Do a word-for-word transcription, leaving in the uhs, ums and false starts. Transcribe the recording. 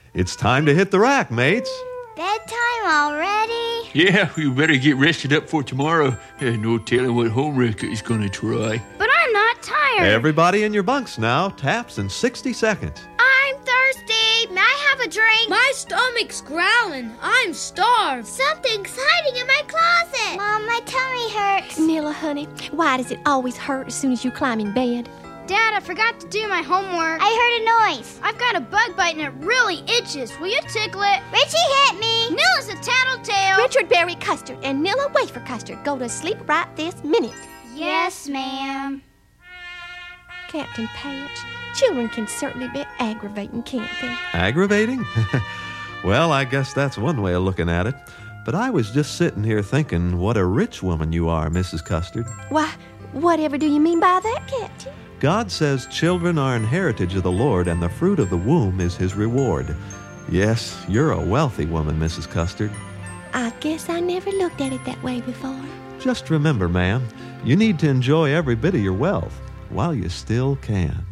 It's time to hit the rack, mates. Bedtime already? Yeah, we better get rested up for tomorrow. Uh, no telling what Homewrecker is going to try. But I'm not tired. Everybody in your bunks now. Taps in sixty seconds. I'm thirsty. May I have a drink? My stomach's growling. I'm starved. Something's hiding in my closet. Mom, my tummy hurts. Nilla, honey, why does it always hurt as soon as you climb in bed? Dad, I forgot to do my homework. I heard a noise. I've got a bug bite and it really itches. Will you tickle it? Richie hit me. Nilla's a tattletale. Richard Berry Custard and Nilla Wafer Custard go to sleep right this minute. Yes, ma'am. Captain Patch, children can certainly be aggravating, can't they? Aggravating? Well, I guess that's one way of looking at it. But I was just sitting here thinking what a rich woman you are, Missus Custard. Why, whatever do you mean by that, Captain? God says children are an heritage of the Lord, and the fruit of the womb is his reward. Yes, you're a wealthy woman, Missus Custard. I guess I never looked at it that way before. Just remember, ma'am, you need to enjoy every bit of your wealth while you still can.